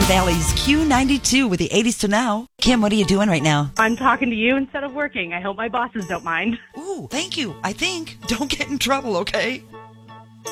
Valley's Q92 with the 80s to now. Kim, what are you doing right now? I'm talking to you instead of working. I hope my bosses don't mind. Ooh, thank you. I think. Don't get in trouble, okay?